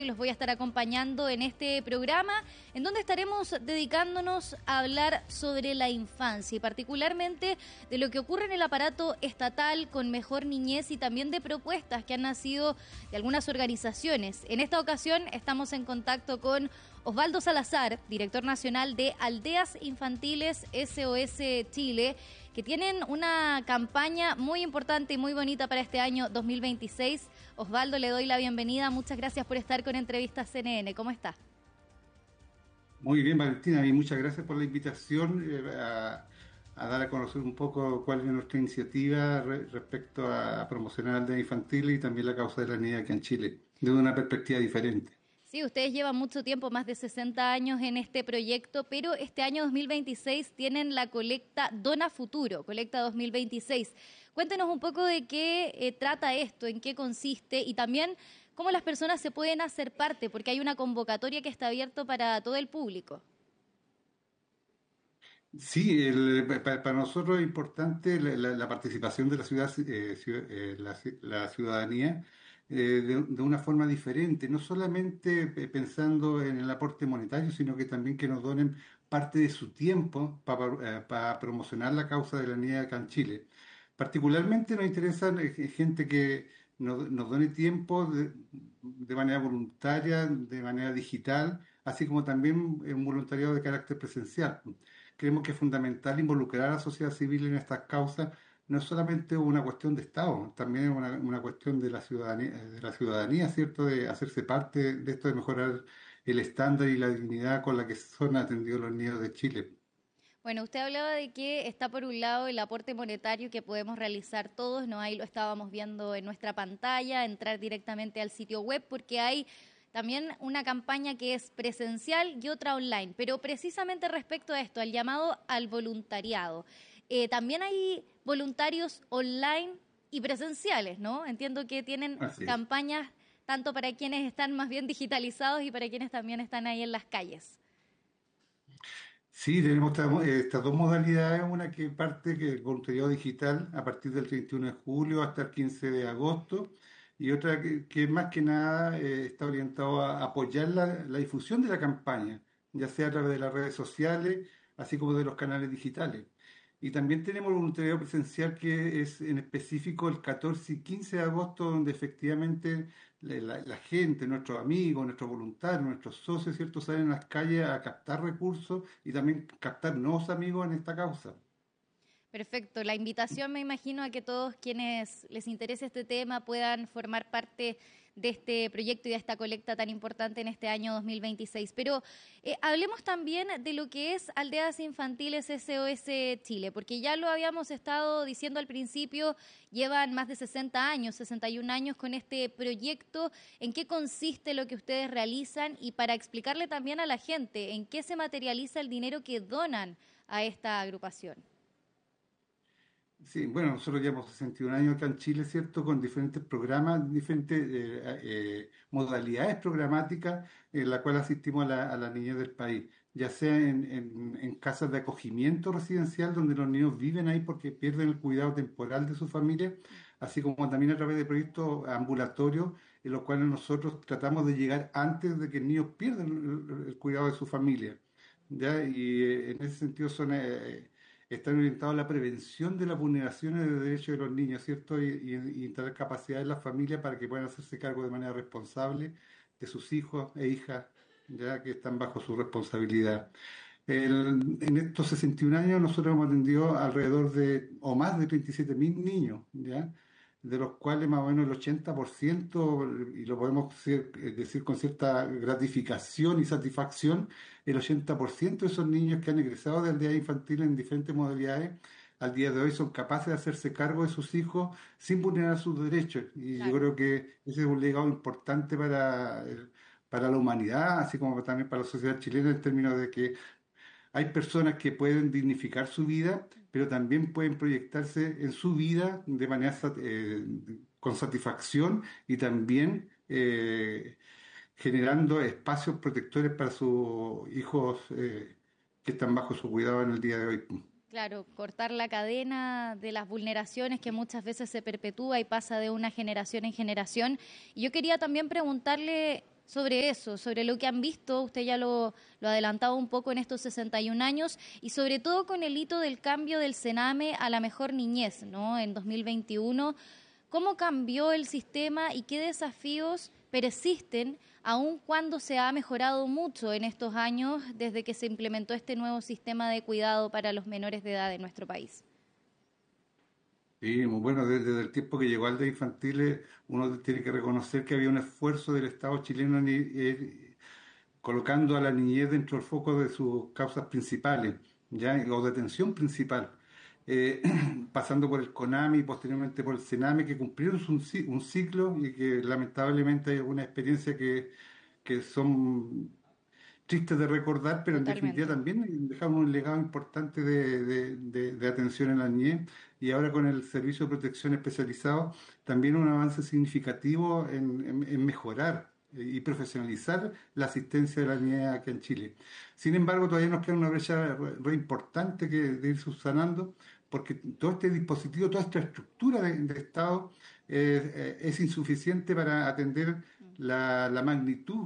Los voy a estar acompañando en este programa, en donde estaremos dedicándonos a hablar sobre la infancia y particularmente de lo que ocurre en el aparato estatal con Mejor Niñez y también de propuestas que han nacido de algunas organizaciones. En esta ocasión estamos en contacto con Osvaldo Salazar, director nacional de Aldeas Infantiles SOS Chile, que tienen una campaña muy importante y muy bonita para este año 2026. Osvaldo, le doy la bienvenida. Muchas gracias por estar con Entrevistas CNN. ¿Cómo está? Muy bien, Valentina, y muchas gracias por la invitación a dar a conocer un poco cuál es nuestra iniciativa respecto a promocionar aldeas infantiles y también la causa de la niñez aquí en Chile, desde una perspectiva diferente. Sí, ustedes llevan mucho tiempo, más de 60 años en este proyecto, pero este año 2026 tienen la colecta Dona Futuro, colecta 2026. Cuéntenos un poco de qué trata esto, en qué consiste y también cómo las personas se pueden hacer parte, porque hay una convocatoria que está abierta para todo el público. Sí, para nosotros es importante la participación de la la ciudadanía de una forma diferente, no solamente pensando en el aporte monetario, sino que también que nos donen parte de su tiempo para promocionar la causa de la niñez acá en Chile. Particularmente nos interesa gente que nos done tiempo de manera voluntaria, de manera digital, así como también un voluntariado de carácter presencial. Creemos que es fundamental involucrar a la sociedad civil en estas causas. No es solamente una cuestión de Estado, también es una cuestión de la ciudadanía, ¿cierto? De hacerse parte de esto, de mejorar el estándar y la dignidad con la que son atendidos los niños de Chile. Bueno, usted hablaba de que está por un lado el aporte monetario que podemos realizar todos, ¿no? Ahí lo estábamos viendo en nuestra pantalla, entrar directamente al sitio web, porque hay también una campaña que es presencial y otra online. Pero precisamente respecto a esto, al llamado al voluntariado, también hay voluntarios online y presenciales, ¿no? Entiendo que tienen Así es. campañas tanto para quienes están más bien digitalizados y para quienes también están ahí en las calles. Sí, tenemos estas dos modalidades, una que parte que es voluntariado digital a partir del 31 de julio hasta el 15 de agosto y otra que más que nada está orientado a apoyar la difusión de la campaña, ya sea a través de las redes sociales, así como de los canales digitales. Y también tenemos el voluntariado presencial que es en específico el 14 y 15 de agosto, donde efectivamente la gente, nuestros amigos, nuestros voluntarios, nuestros socios, ¿cierto?, salen a las calles a captar recursos y también captar nuevos amigos en esta causa. Perfecto. La invitación me imagino a que todos quienes les interese este tema puedan formar parte de este proyecto y de esta colecta tan importante en este año 2026. Pero hablemos también de lo que es Aldeas Infantiles SOS Chile, porque ya lo habíamos estado diciendo al principio, llevan más de 60 años, 61 años con este proyecto. ¿En qué consiste lo que ustedes realizan? Y para explicarle también a la gente en qué se materializa el dinero que donan a esta agrupación. Sí, bueno, nosotros llevamos 61 años acá en Chile, ¿cierto? Con diferentes programas, diferentes modalidades programáticas en la cual asistimos a a la niñez del país, ya sea en casas de acogimiento residencial donde los niños viven ahí porque pierden el cuidado temporal de su familia, así como también a través de proyectos ambulatorios en los cuales nosotros tratamos de llegar antes de que el niño pierda el cuidado de su familia. ¿Ya? Y en ese sentido están orientados a la prevención de las vulneraciones de derechos de los niños, ¿cierto? Y instalar capacidad en las familias para que puedan hacerse cargo de manera responsable de sus hijos e hijas, ya que están bajo su responsabilidad. En estos 61 años nosotros hemos atendido alrededor de, o más de 37.000 niños, ¿ya? De los cuales más o menos el 80%, y lo podemos decir con cierta gratificación y satisfacción, el 80% de esos niños que han egresado de aldeas infantiles en diferentes modalidades, al día de hoy son capaces de hacerse cargo de sus hijos sin vulnerar sus derechos. Y yo Claro. creo que ese es un legado importante para la humanidad, así como también para la sociedad chilena, en términos de que hay personas que pueden dignificar su vida, pero también pueden proyectarse en su vida de manera con satisfacción y también generando espacios protectores para sus hijos que están bajo su cuidado en el día de hoy. Claro, cortar la cadena de las vulneraciones que muchas veces se perpetúa y pasa de una generación en generación. Y yo quería también preguntarle sobre eso, sobre lo que han visto, usted ya lo ha adelantado un poco en estos 61 años, y sobre todo con el hito del cambio del Sename a la mejor niñez, ¿no? En 2021, ¿cómo cambió el sistema y qué desafíos persisten aun cuando se ha mejorado mucho en estos años desde que se implementó este nuevo sistema de cuidado para los menores de edad en nuestro país? Sí, muy bueno, desde el tiempo que llegó al de infantiles, uno tiene que reconocer que había un esfuerzo del Estado chileno colocando a la niñez dentro del foco de sus causas principales, ¿ya? O de atención principal, eh, pasando por el CONAMI y posteriormente por el CENAME, que cumplieron un ciclo y que lamentablemente hay algunas experiencias que son tristes de recordar, pero en definitiva Totalmente. también dejaron un legado importante de atención en la niñez y ahora con el servicio de protección especializado también un avance significativo en mejorar y profesionalizar la asistencia de la niñez aquí en Chile. Sin embargo, todavía nos queda una brecha re importante que de ir subsanando, porque todo este dispositivo, toda esta estructura de Estado es insuficiente para atender la magnitud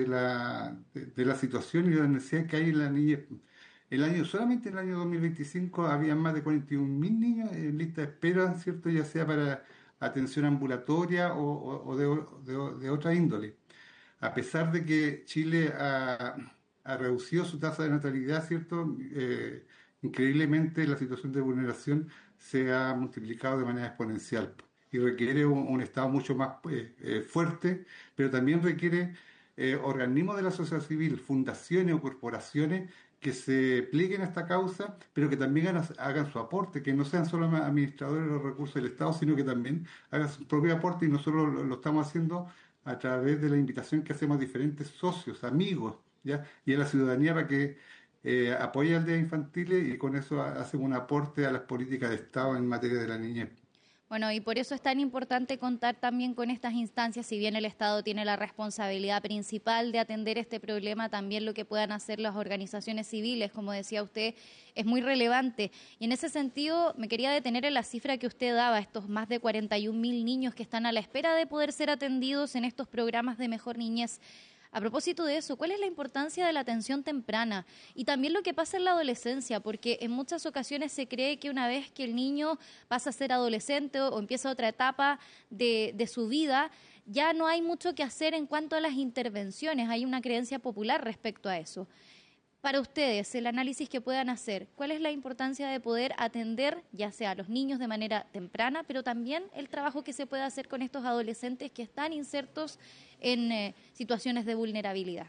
de la situación y de la necesidad que hay en la niñez. Solamente en el año 2025 había más de 41.000 niños en lista de espera, ¿cierto? Ya sea para atención ambulatoria o de otra índole. A pesar de que Chile ha reducido su tasa de natalidad, ¿cierto? Increíblemente la situación de vulneración se ha multiplicado de manera exponencial y requiere un Estado mucho más fuerte, pero también requiere organismos de la sociedad civil, fundaciones o corporaciones que se plieguen a esta causa, pero que también hagan su aporte, que no sean solo administradores de los recursos del Estado, sino que también hagan su propio aporte y nosotros lo estamos haciendo a través de la invitación que hacemos a diferentes socios, amigos, ¿ya? Y a la ciudadanía para que apoye al Día Infantil y con eso hacemos un aporte a las políticas de Estado en materia de la niñez. Bueno, y por eso es tan importante contar también con estas instancias, si bien el Estado tiene la responsabilidad principal de atender este problema, también lo que puedan hacer las organizaciones civiles, como decía usted, es muy relevante. Y en ese sentido, me quería detener en la cifra que usted daba, estos más de 41.000 niños que están a la espera de poder ser atendidos en estos programas de mejor niñez. A propósito de eso, ¿cuál es la importancia de la atención temprana? Y también lo que pasa en la adolescencia, porque en muchas ocasiones se cree que una vez que el niño pasa a ser adolescente o empieza otra etapa de su vida, ya no hay mucho que hacer en cuanto a las intervenciones. Hay una creencia popular respecto a eso. Para ustedes, el análisis que puedan hacer, ¿cuál es la importancia de poder atender ya sea a los niños de manera temprana, pero también el trabajo que se puede hacer con estos adolescentes que están insertos en situaciones de vulnerabilidad?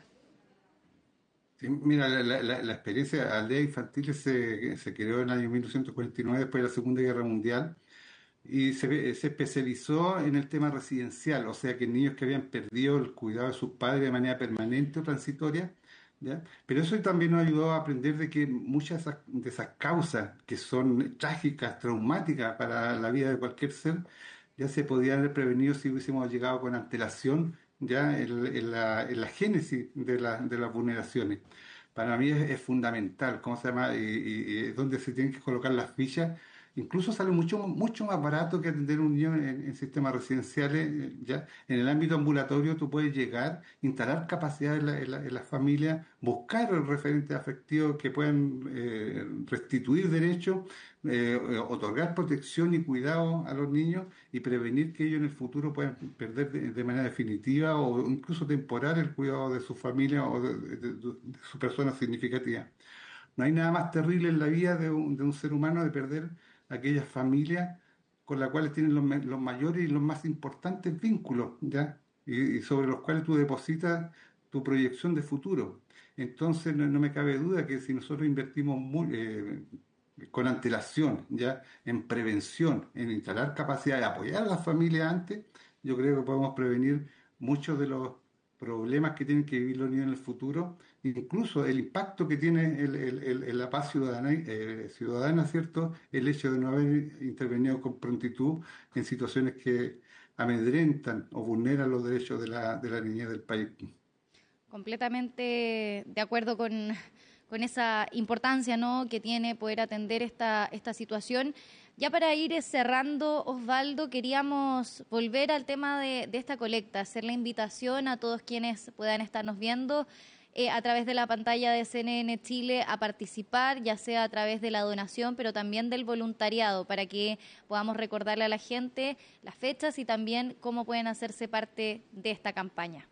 Sí, mira, la experiencia Aldea Infantil se creó en el año 1949, después de la Segunda Guerra Mundial, y se especializó en el tema residencial, o sea que niños que habían perdido el cuidado de sus padres de manera permanente o transitoria, ¿ya? Pero eso también nos ayudó a aprender de que muchas de esas causas que son trágicas, traumáticas para la vida de cualquier ser, ya se podían haber prevenido si hubiésemos llegado con antelación ya en la génesis de las vulneraciones. Para mí es fundamental, ¿cómo se llama? Y es donde se tienen que colocar las fichas. Incluso sale mucho más barato que atender a un niño en sistemas residenciales. ¿Ya? En el ámbito ambulatorio tú puedes llegar, instalar capacidad en la familia, buscar referentes afectivos que puedan restituir derechos, otorgar protección y cuidado a los niños y prevenir que ellos en el futuro puedan perder de manera definitiva o incluso temporal el cuidado de su familia o de su persona significativa. No hay nada más terrible en la vida de un ser humano de perder aquellas familias con las cuales tienen los mayores y los más importantes vínculos, ¿ya? Y sobre los cuales tú depositas tu proyección de futuro. Entonces, no me cabe duda que si nosotros invertimos con antelación, ¿ya? En prevención, en instalar capacidad de apoyar a las familias antes, yo creo que podemos prevenir muchos de los problemas que tienen que vivir los niños en el futuro, incluso el impacto que tiene la paz ciudadana, ¿cierto? El hecho de no haber intervenido con prontitud en situaciones que amedrentan o vulneran los derechos de la niñez del país. Completamente de acuerdo con esa importancia, ¿no?, que tiene poder atender esta situación. Ya para ir cerrando, Osvaldo, queríamos volver al tema de esta colecta, hacer la invitación a todos quienes puedan estarnos viendo a través de la pantalla de CNN Chile a participar, ya sea a través de la donación, pero también del voluntariado, para que podamos recordarle a la gente las fechas y también cómo pueden hacerse parte de esta campaña.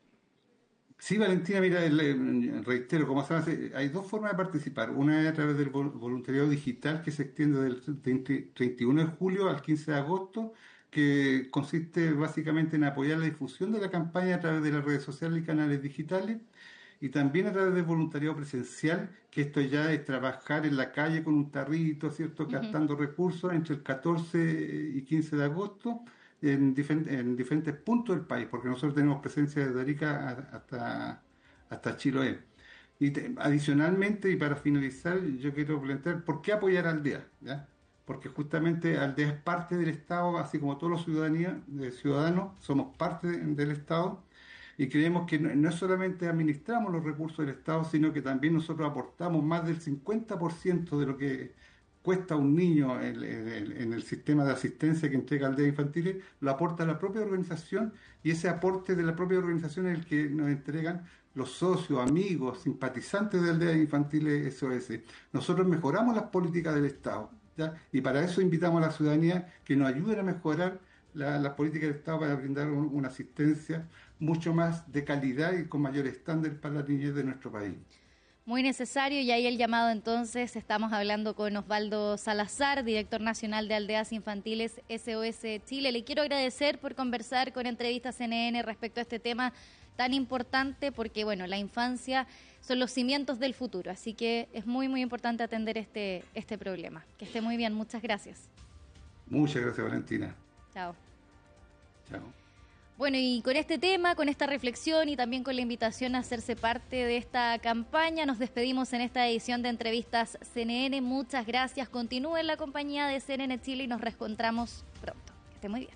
Sí, Valentina, mira, reitero, como se hace, hay dos formas de participar. Una es a través del voluntariado digital que se extiende del 31 de julio al 15 de agosto, que consiste básicamente en apoyar la difusión de la campaña a través de las redes sociales y canales digitales, y también a través del voluntariado presencial, que esto ya es trabajar en la calle con un tarrito, ¿cierto?, captando recursos entre el 14 y 15 de agosto en diferentes puntos del país, porque nosotros tenemos presencia desde Arica hasta Chiloé. Y adicionalmente, y para finalizar, yo quiero plantear por qué apoyar a Aldea, ¿ya? Porque justamente Aldea es parte del Estado, así como todos los ciudadanos somos parte del Estado, y creemos que no solamente administramos los recursos del Estado, sino que también nosotros aportamos más del 50% de lo que cuesta un niño en el sistema de asistencia que entrega Aldeas Infantiles, lo aporta la propia organización, y ese aporte de la propia organización es el que nos entregan los socios, amigos, simpatizantes de Aldeas Infantiles SOS. Nosotros mejoramos las políticas del Estado, ¿ya? Y para eso invitamos a la ciudadanía que nos ayuden a mejorar las políticas del Estado para brindar una asistencia mucho más de calidad y con mayor estándar para la niñez de nuestro país. Muy necesario, y ahí el llamado entonces. Estamos hablando con Osvaldo Salazar, director nacional de Aldeas Infantiles SOS Chile. Le quiero agradecer por conversar con Entrevistas CNN respecto a este tema tan importante, porque bueno, la infancia son los cimientos del futuro, así que es muy, muy importante atender este problema. Que esté muy bien, muchas gracias. Muchas gracias, Valentina. Chao. Chao. Bueno, y con este tema, con esta reflexión y también con la invitación a hacerse parte de esta campaña, nos despedimos en esta edición de Entrevistas CNN. Muchas gracias. Continúe en la compañía de CNN Chile y nos reencontramos pronto. Que esté muy bien.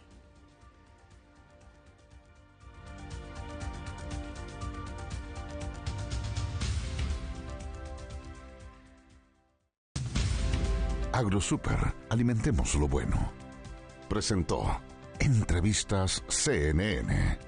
AgroSuper, alimentemos lo bueno. Presentó Entrevistas CNN.